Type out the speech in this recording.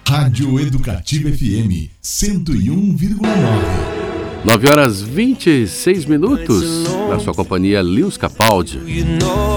Rádio Educativa FM 101,9. 9 horas 26 minutos. Na sua companhia, Lewis Capaldi.